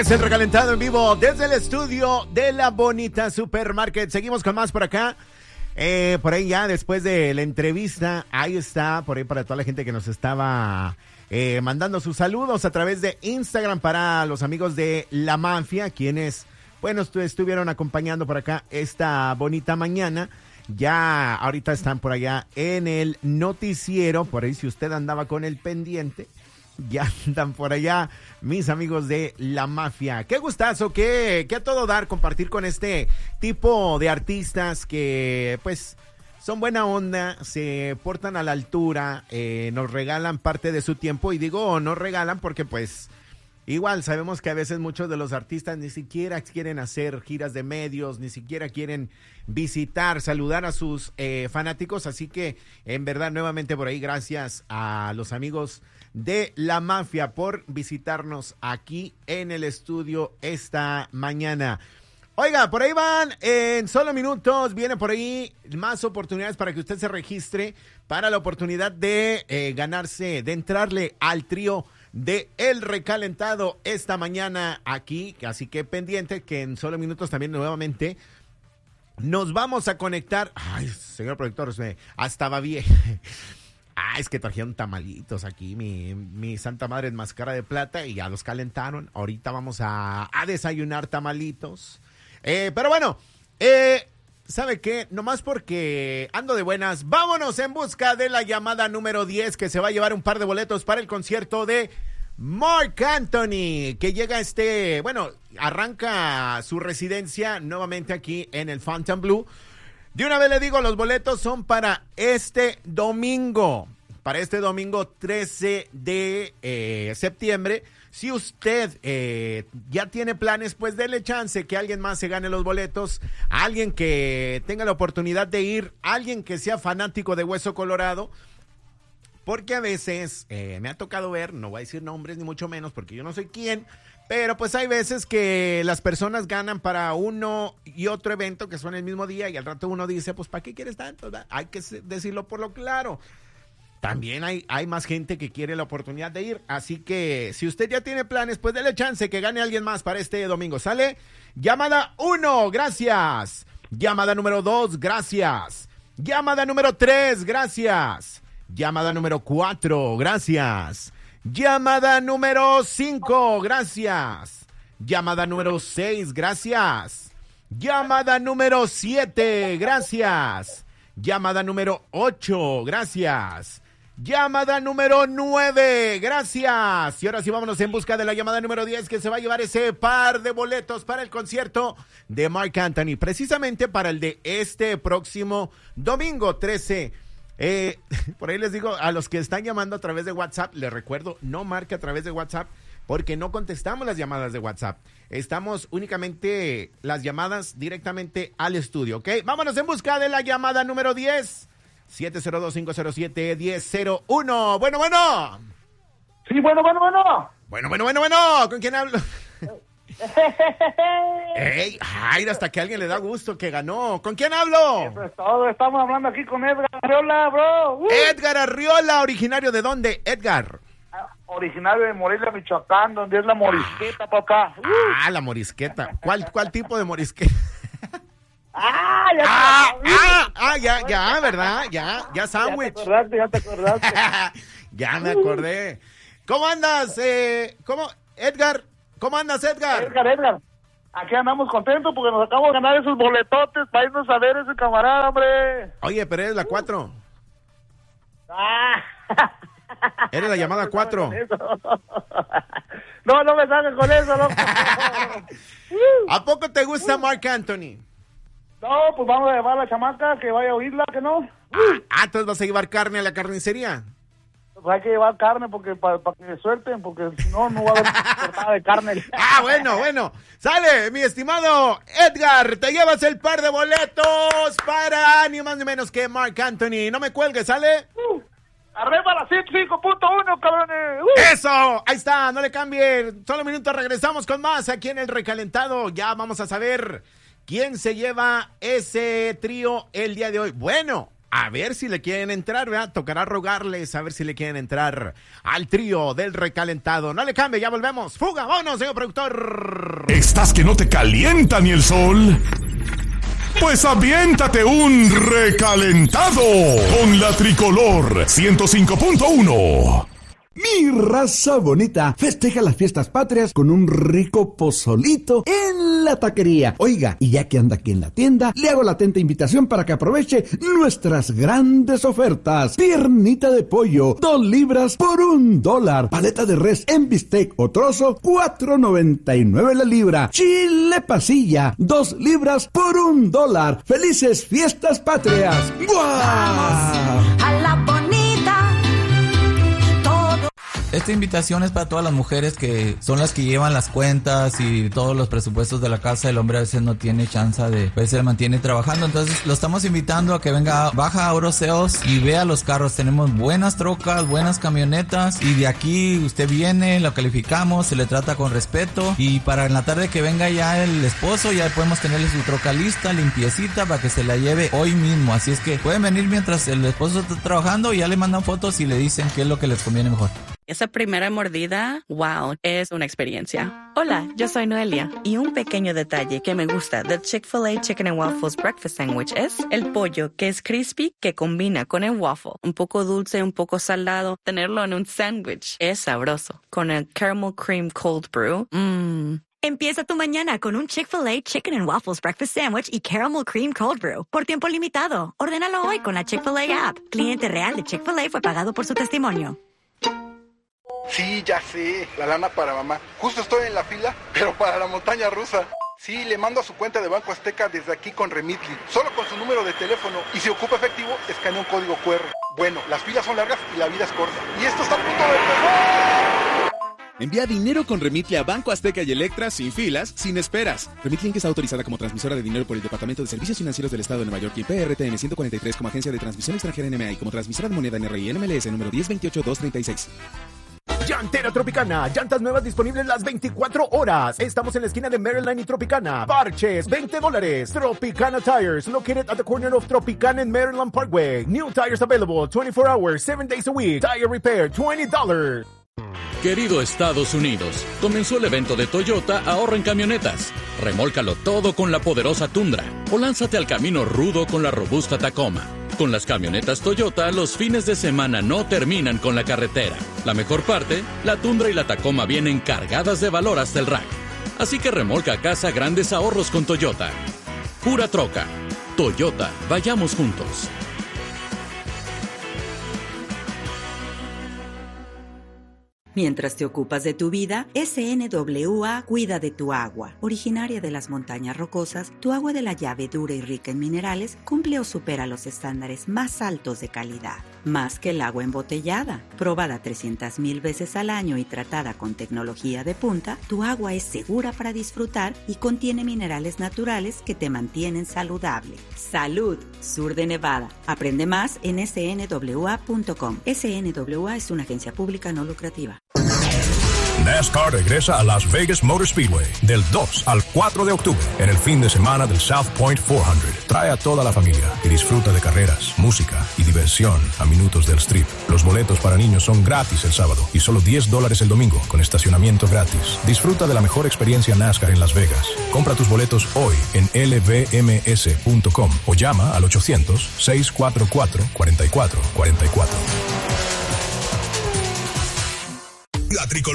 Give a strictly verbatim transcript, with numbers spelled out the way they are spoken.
Es el recalentado en vivo desde el estudio de La Bonita Supermarket. Seguimos con más por acá. Eh, por ahí ya después de la entrevista, ahí está, por ahí para toda la gente que nos estaba eh, mandando sus saludos a través de Instagram para los amigos de La Mafia, quienes, bueno, estu- estuvieron acompañando por acá esta bonita mañana. Ya ahorita están por allá en el noticiero, por ahí si usted andaba con el pendiente, ya andan por allá mis amigos de La Mafia. Qué gustazo, qué, qué a todo dar compartir con este tipo de artistas que pues son buena onda, se portan a la altura, eh, nos regalan parte de su tiempo, y digo nos regalan porque pues igual sabemos que a veces muchos de los artistas ni siquiera quieren hacer giras de medios, ni siquiera quieren visitar, saludar a sus eh, fanáticos, así que en verdad nuevamente por ahí gracias a los amigos de La Mafia por visitarnos aquí en el estudio esta mañana. Oiga, por ahí van, en solo minutos viene por ahí más oportunidades para que usted se registre para la oportunidad de eh, ganarse, de entrarle al trío de El Recalentado esta mañana aquí, así que pendiente que en solo minutos también nuevamente nos vamos a conectar. Ay, señor productor, hasta va bien. Ah, es que trajeron tamalitos aquí, mi, mi santa madre en máscara de plata, y ya los calentaron. Ahorita vamos a, a desayunar tamalitos. Eh, pero bueno, eh, ¿sabe qué? Nomás porque ando de buenas, vámonos en busca de la llamada número diez, que se va a llevar un par de boletos para el concierto de Marc Anthony, que llega este, bueno, arranca su residencia nuevamente aquí en el Fontainebleau. De una vez le digo, los boletos son para este domingo, para este domingo trece de eh, septiembre. Si usted eh, ya tiene planes, pues déle chance que alguien más se gane los boletos, alguien que tenga la oportunidad de ir, alguien que sea fanático de Hueso Colorado, porque a veces eh, me ha tocado ver, no voy a decir nombres ni mucho menos porque yo no soy quien, pero pues hay veces que las personas ganan para uno y otro evento que son el mismo día, y al rato uno dice, pues ¿para qué quieres tanto? Hay que decirlo por lo claro. También hay, hay más gente que quiere la oportunidad de ir, así que si usted ya tiene planes, pues déle chance que gane alguien más para este domingo. ¿Sale? Llamada uno, gracias. Llamada número dos, gracias. Llamada número tres, gracias. Llamada número cuatro, gracias. Llamada número cinco, gracias. Llamada número seis, gracias. Llamada número siete, gracias. Llamada número ocho, gracias. Llamada número nueve, gracias. Y ahora sí vámonos en busca de la llamada número diez, que se va a llevar ese par de boletos para el concierto de Marc Anthony, precisamente para el de este próximo domingo trece. Eh, por ahí les digo a los que están llamando a través de WhatsApp, les recuerdo, no marque a través de WhatsApp porque no contestamos las llamadas de WhatsApp. Estamos únicamente las llamadas directamente al estudio, ¿ok? Vámonos en busca de la llamada número diez, siete cero dos, cinco cero siete, uno cero cero uno. Bueno, bueno. Sí, bueno, bueno, bueno. Bueno, bueno, bueno, bueno. ¿Con quién hablo? Ey, ay, hasta que a alguien le da gusto que ganó. ¿Con quién hablo? Eso es todo. Estamos hablando aquí con Edgar Arriola, bro. Uh. Edgar Arriola, ¿originario de dónde, Edgar? Originario de Morelia, Michoacán, donde es la morisqueta, papá. Uh. Ah, la morisqueta. ¿Cuál, cuál tipo de morisqueta? Ah, ya, ah, te... ah, ah, ya, ya, ¿verdad? Ya, ya sándwich. Ya te acordaste, ya te acordaste. Ya me acordé. ¿Cómo andas? Eh, ¿Cómo, Edgar? ¿Cómo andas, Edgar? Edgar, Edgar. Aquí andamos contentos porque nos acabamos de ganar esos boletotes para irnos a ver ese camarada, hombre. Oye, pero eres la cuatro. Ah. Eres la llamada cuatro. No, no me salgas con eso, loco. ¿A poco te gusta Marc Anthony? No, pues vamos a llevar a la chamaca que vaya a oírla, que no. Ah, entonces vas a llevar carne a la carnicería. Pues hay que llevar carne porque para pa que suelten, porque si no, no va a haber cortada de carne. Ah, bueno, bueno. Sale, mi estimado Edgar, te llevas el par de boletos para ni más ni menos que Marc Anthony. No me cuelgues, ¿sale? Uh, arriba la ciento cinco punto uno, cabrones. Uh. ¡Eso! Ahí está, no le cambien. Solo minutos, regresamos con más aquí en El Recalentado. Ya vamos a saber quién se lleva ese trío el día de hoy. Bueno, A ver si le quieren entrar, ¿verdad? Tocará rogarles a ver si le quieren entrar al trío del recalentado. No le cambie, ya volvemos. ¡Fuga! ¡Vámonos, señor productor! ¿Estás que no te calienta ni el sol? Pues aviéntate un recalentado con la Tricolor ciento cinco punto uno. Mi raza bonita festeja las fiestas patrias con un rico pozolito en la taquería. Oiga, y ya que anda aquí en la tienda, le hago la atenta invitación para que aproveche nuestras grandes ofertas. Piernita de pollo, dos libras por un dólar. Paleta de res en bistec o trozo, cuatro noventa y nueve la libra. Chile pasilla, dos libras por un dólar. ¡Felices fiestas patrias! ¡Guau! A la bonita. Esta invitación es para todas las mujeres que son las que llevan las cuentas y todos los presupuestos de la casa. El hombre a veces no tiene chance de, pues se mantiene trabajando. Entonces lo estamos invitando a que venga, baja a Oroseos y vea los carros. Tenemos buenas trocas, buenas camionetas y de aquí usted viene, lo calificamos, se le trata con respeto y para en la tarde que venga ya el esposo, ya podemos tenerle su troca lista, limpiecita para que se la lleve hoy mismo. Así es que pueden venir mientras el esposo está trabajando y ya le mandan fotos y le dicen qué es lo que les conviene mejor. Esa primera mordida, wow, es una experiencia. Hola, yo soy Noelia y un pequeño detalle que me gusta del Chick-fil-A Chicken and Waffles Breakfast Sandwich es el pollo que es crispy que combina con el waffle. Un poco dulce, un poco salado. Tenerlo en un sándwich es sabroso. Con el Caramel Cream Cold Brew, mmm. Empieza tu mañana con un Chick-fil-A Chicken and Waffles Breakfast Sandwich y Caramel Cream Cold Brew. Por tiempo limitado. Ordénalo hoy con la Chick-fil-A app. Cliente real de Chick-fil-A fue pagado por su testimonio. Sí, ya sé, la lana para mamá. Justo estoy en la fila, pero para la montaña rusa. Sí, le mando a su cuenta de Banco Azteca desde aquí con Remitly. Solo con su número de teléfono. Y si ocupa efectivo, escanea un código cu erre. Bueno, las filas son largas y la vida es corta. Y esto está a punto de empezar. Envía dinero con Remitly a Banco Azteca y Electra sin filas, sin esperas. Remitly Inc está autorizada como transmisora de dinero por el Departamento de Servicios Financieros del Estado de Nueva York y P R T M ciento cuarenta y tres como agencia de transmisión extranjera N M A y como transmisora de moneda N R I N M L S número diez veintiocho dos treinta y seis. Llantera Tropicana, llantas nuevas disponibles las veinticuatro horas. Estamos en la esquina de Maryland y Tropicana. Parches, veinte dólares. Tropicana Tires, located at the corner of Tropicana and Maryland Parkway. New tires available twenty-four hours, seven days a week. Tire repair, twenty dollars. Querido Estados Unidos, comenzó el evento de Toyota Ahorra en Camionetas. Remólcalo todo con la poderosa Tundra o lánzate al camino rudo con la robusta Tacoma. Con las camionetas Toyota, los fines de semana no terminan con la carretera. La mejor parte, la Tundra y la Tacoma vienen cargadas de valor hasta el rack. Así que remolca a casa grandes ahorros con Toyota. Pura troca. Toyota, vayamos juntos. Mientras te ocupas de tu vida, S N W A cuida de tu agua. Originaria de las montañas rocosas, tu agua de la llave dura y rica en minerales cumple o supera los estándares más altos de calidad. Más que el agua embotellada. Probada trescientas mil veces al año y tratada con tecnología de punta, tu agua es segura para disfrutar y contiene minerales naturales que te mantienen saludable. ¡Salud! Sur de Nevada. Aprende más en S N W A punto com. S N W A es una agencia pública no lucrativa. NASCAR regresa a Las Vegas Motor Speedway del dos al cuatro de octubre en el fin de semana del South Point cuatrocientos. Trae a toda la familia y disfruta de carreras, música y diversión a minutos del strip. Los boletos para niños son gratis el sábado y solo diez dólares el domingo con estacionamiento gratis. Disfruta de la mejor experiencia NASCAR en Las Vegas. Compra tus boletos hoy en L V M S punto com o llama al ochocientos, seiscientos cuarenta y cuatro, cuarenta y cuatro cuarenta y cuatro. La Tricolor